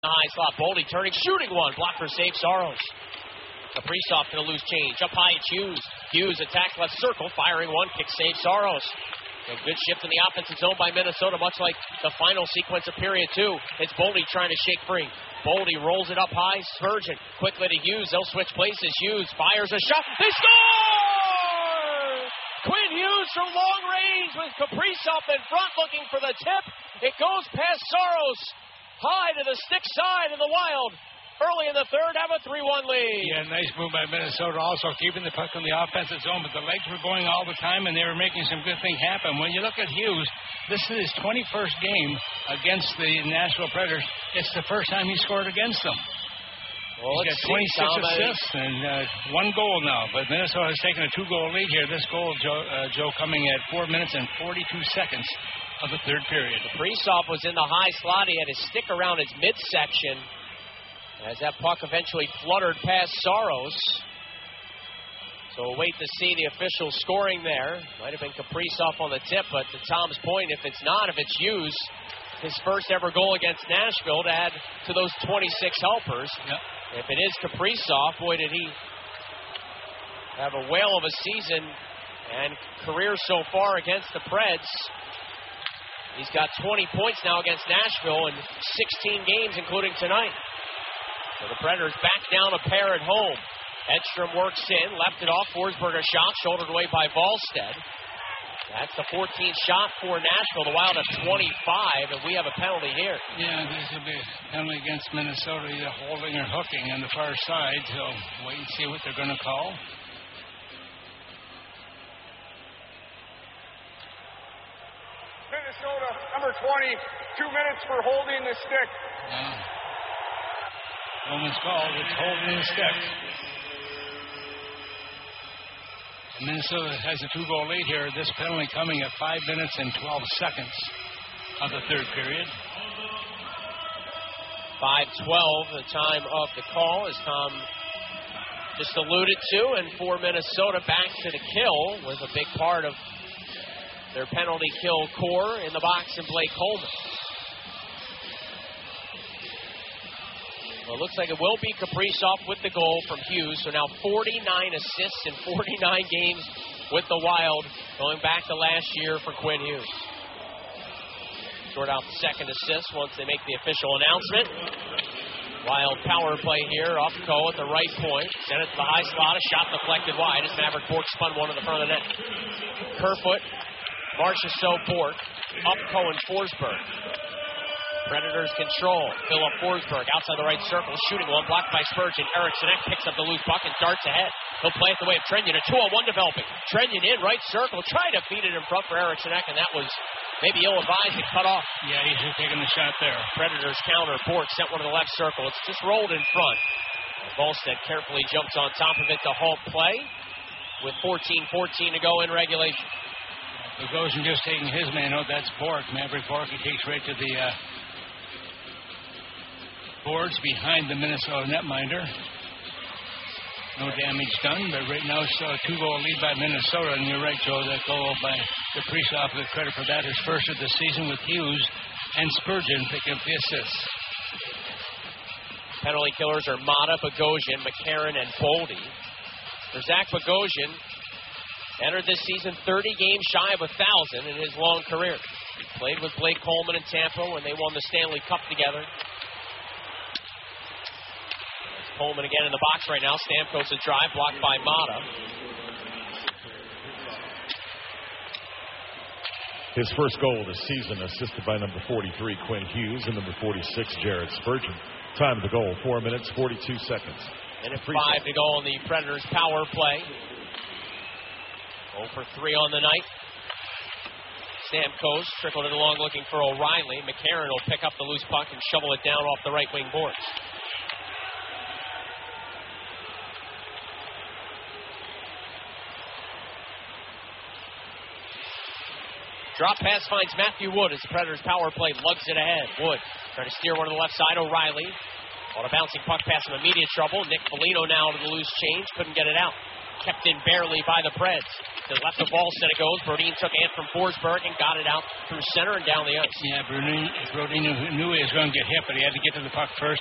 High slot, Boldy turning, shooting one, blocked for save, Saros. Kaprizov going to lose change, up high it's Hughes. Hughes attacks left circle, firing one, kick save, Saros. A good shift in the offensive zone by Minnesota, much like the final sequence of period 2. It's Boldy trying to shake free. Boldy rolls it up high, Spurgeon quickly to Hughes, they'll switch places. Hughes fires a shot, they score! Quinn Hughes from long range with Kaprizov in front looking for the tip. It goes past Saros. High to the stick side of the Wild. Early in the third, have a 3-1 lead. Yeah, nice move by Minnesota, also keeping the puck in the offensive zone, but the legs were going all the time, and they were making some good things happen. When you look at Hughes, this is his 21st game against the Nashville Predators. It's the first time he scored against them. Well, he's got 26 assists and 1 goal now, but Minnesota has taken a 2-goal lead here. This goal, Joe, coming at 4 minutes and 42 seconds of the third period. Kaprizov was in the high slot. He had his stick around his midsection as that puck eventually fluttered past Saros. So we'll wait to see the official scoring there. Might have been Kaprizov on the tip, but to Tom's point, if it's not, if it's Hughes, his first ever goal against Nashville to add to those 26 helpers. Yep. If it is Kaprizov, boy, did he have a whale of a season and career so far against the Preds. He's got 20 points now against Nashville in 16 games, including tonight. So the Predators back down a pair at home. Edstrom works in, left it off. Forsberg a shot, shouldered away by Wallstedt. That's the 14th shot for Nashville. The Wild have 25, and we have a penalty here. Yeah, this will be a penalty against Minnesota, either holding or hooking on the far side. So wait and see what they're going to call. Minnesota, number 20, 2 minutes for holding the stick. Yeah. Woman's called. It's holding the stick. Minnesota has a 2-goal lead here. This penalty coming at 5 minutes and 12 seconds of the third period. 5:12, the time of the call, as Tom just alluded to, and for Minnesota back to the kill with a big part of their penalty kill core in the box and Blake Coleman. Well, it looks like it will be Kaprizov with the goal from Hughes. So now 49 assists in 49 games with the Wild, going back to last year for Quinn Hughes. Sort out the second assist once they make the official announcement. Wild power play here. Ufko at the right point. Sent it to the high slot. A shot deflected wide as Maverick Bourque spun one to the front of the net. Kerfoot, Marchessault, Bourque, Ufko and Forsberg. Predators control. Philip Forsberg outside the right circle, shooting one, blocked by Spurgeon. Eriksson Ek picks up the loose puck and darts ahead. He'll play it the way of Trenyon. A 2-on-1 developing. Trenyon in right circle, trying to feed it in front for Eriksson Ek, and that was maybe ill-advised and cut off. Yeah, he should have taken the shot there. Predators counter. Bourque sent one to the left circle. It's just rolled in front. Wallstedt carefully jumps on top of it to halt play with 14:14 to go in regulation. Bogosian just taking his man out. That's Bourque. Maverick Bourque, he takes right to the boards behind the Minnesota netminder. No damage done, but right now it's still a 2-goal lead by Minnesota. And you're right, Joe, that goal by Kaprizov, the credit for that, his first of the season with Hughes and Spurgeon picking up the assists. Penalty killers are Mata, Bogosian, McCarron, and Boldy. For Zach Bogosian, entered this season 30 games shy of 1,000 in his long career. He played with Blake Coleman in Tampa when they won the Stanley Cup together. Coleman again in the box right now. Stamkos a drive, blocked by Mata. His first goal of the season, assisted by number 43, Quinn Hughes, and number 46, Jared Spurgeon. Time of the goal, 4 minutes, 42 seconds. Minute 5 to go on the Predators' power play. 0 for 3 on the night. Stamkos trickled it along looking for O'Reilly. McCarron will pick up the loose puck and shovel it down off the right wing boards. Drop pass finds Matthew Wood as the Predators' power play lugs it ahead. Wood trying to steer one to the left side. O'Reilly on a bouncing puck pass, some immediate trouble. Nick Foligno now to the loose change. Couldn't get it out. kept in barely by the Preds. They left the ball, set it goes. Brodin took it from Forsberg and got it out through center and down the ice. Yeah, Brodin knew he was going to get hit, but he had to get to the puck first.